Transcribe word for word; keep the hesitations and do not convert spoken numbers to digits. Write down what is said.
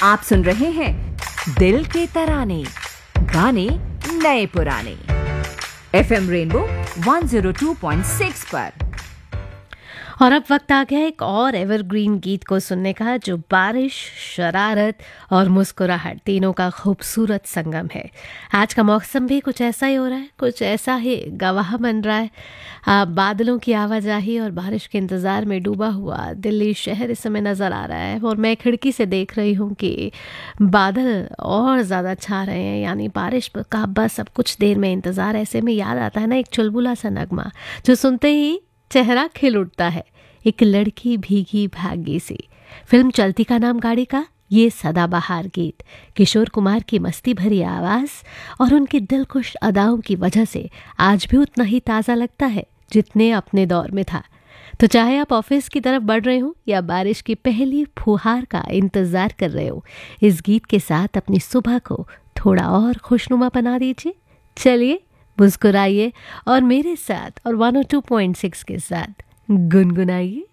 आप सुन रहे हैं दिल के तराने, गाने नए पुराने, FM rainbow one zero two point six पर। और अब वक्त आ गया एक और एवरग्रीन गीत को सुनने का, जो बारिश, शरारत और मुस्कुराहट तीनों का खूबसूरत संगम है। आज का मौसम भी कुछ ऐसा ही हो रहा है, कुछ ऐसा ही गवाह बन रहा है। आ, बादलों की आवाजाही और बारिश के इंतज़ार में डूबा हुआ दिल्ली शहर इस समय नज़र आ रहा है, और मैं खिड़की से देख रही हूँ कि बादल और ज़्यादा छा रहे हैं, यानी बारिश का बस अब कुछ देर में इंतज़ार। ऐसे में याद आता है ना एक चुलबुला सा नगमा, जो सुनते ही चेहरा खिल उठता है। एक लड़की भीगी भागी सी, फिल्म चलती का नाम गाड़ी का ये सदाबहार गीत, किशोर कुमार की मस्ती भरी आवाज़ और उनकी दिलखुश अदाओं की वजह से आज भी उतना ही ताज़ा लगता है जितने अपने दौर में था। तो चाहे आप ऑफिस की तरफ बढ़ रहे हो या बारिश की पहली फुहार का इंतज़ार कर रहे हो, इस गीत के साथ अपनी सुबह को थोड़ा और खुशनुमा बना दीजिए। चलिए मुस्कुराइए और मेरे साथ और one O two point six के साथ गुनगुनाइए।